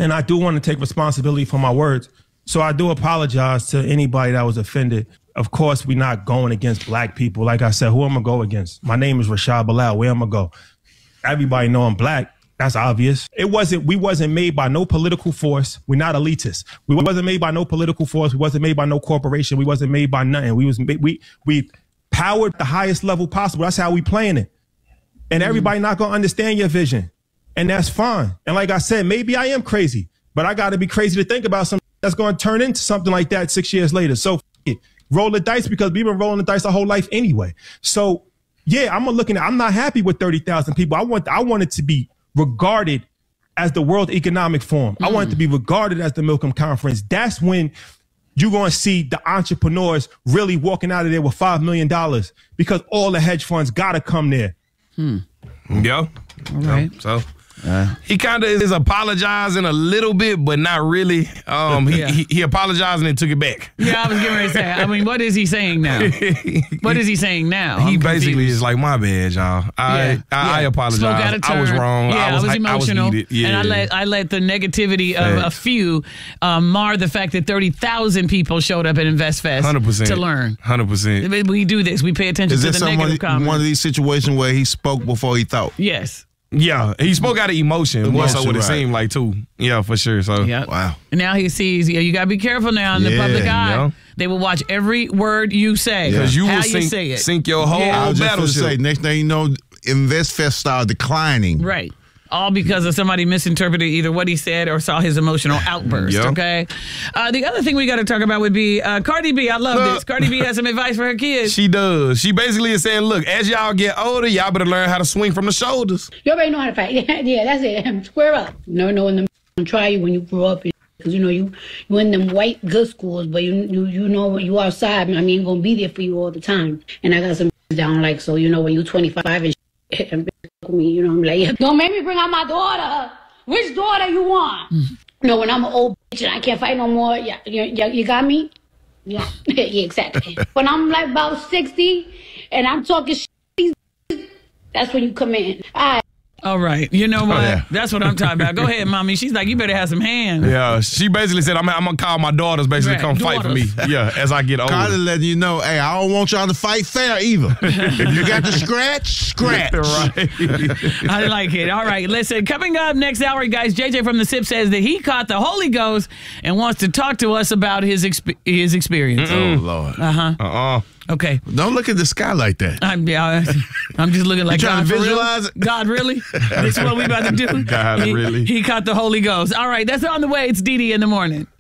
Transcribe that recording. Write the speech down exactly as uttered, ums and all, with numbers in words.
And I do want to take responsibility for my words. So I do apologize to anybody that was offended. Of course, we're not going against black people. Like I said, who am I going to go against? My name is Rashad Bilal. Where am I going to go? Everybody know I'm black. That's obvious. It wasn't, we wasn't made by no political force. We're not elitists. We wasn't made by no political force. We wasn't made by no corporation. We wasn't made by nothing. We was we we powered the highest level possible. That's how we playing it. And everybody not going to understand your vision. And that's fine. And like I said, maybe I am crazy, but I got to be crazy to think about something that's going to turn into something like that six years later. So f it. Roll the dice, because we've been rolling the dice our whole life anyway. So yeah, I'm looking at, I'm not happy with thirty thousand people. I want, I want it to be regarded as the World Economic Forum. Mm. I want it to be regarded as the Milken Conference. That's when you're going to see the entrepreneurs really walking out of there with five million dollars, because all the hedge funds got to come there. Hmm. Yo. All right. So. Uh, he kind of is apologizing a little bit, but not really. Um, he, yeah. he he apologized and then took it back. Yeah, I was getting ready to say. I mean, what is he saying now? What is he saying now? He I'm basically confused. is like, my bad, y'all. I yeah. I, yeah. I apologize. I was wrong. Yeah, I was, I was emotional, I was heated. Yeah. and I let I let the negativity of Facts. a few um, mar the fact that thirty thousand people showed up at InvestFest one hundred percent to learn. one hundred percent. We do this. We pay attention is to this the negative comments. One of these situations where he spoke before he thought? Yes. Yeah, he spoke out of emotion. More so what it right. seemed like too. Yeah, for sure. So yep. wow. And now he sees. Yeah, you gotta be careful now in yeah, the public eye. Yeah. They will watch every word you say. Because yeah. you how will you sink, say it. sink your whole yeah. I was just battleship. say, next thing you know, InvestFest started declining. Right. All because of somebody misinterpreted either what he said or saw his emotional outburst, yep. okay? Uh, the other thing we got to talk about would be uh, Cardi B. I love Look. this. Cardi B has some advice for her kids. She does. She basically is saying, look, as y'all get older, y'all better learn how to swing from the shoulders. You already know how to fight. Yeah, yeah, that's it. Square up. No, no, and them gonna try you when you grow up. Because, you know, you, you in them white good schools, but you you you know you outside. I mean, ain't gonna be there for you all the time. And I got some down like, so, you know, when you twenty-five and shit, and me, you know, I'm like, don't make me bring out my daughter. Which daughter you want? Mm. No, when I'm an old bitch and I can't fight no more, yeah, you, you got me? Yeah, yeah, exactly. When I'm like about sixty and I'm talking shit, that's when you come in. All right. All right. You know what? Oh, yeah. That's what I'm talking about. Go ahead, mommy. She's like, you better have some hands. Yeah, she basically said, I'm, I'm going to call my daughters basically right. come daughters. fight for me. Yeah, as I get older. Cardi letting you know, hey, I don't want y'all to fight fair either. If you got to scratch, scratch. Right. I like it. All right. Listen, coming up next hour, guys, J J from The Sip says that he caught the Holy Ghost and wants to talk to us about his exp his experience. Mm-mm. Oh, Lord. Uh-huh. Uh-uh. Okay. Don't look at the sky like that. I'm, yeah, I'm just looking like, you trying God, to for visualize real? it? God, really? This is what we about to do? God, he, really? He caught the Holy Ghost. All right, that's on the way. It's Dee Dee in the morning.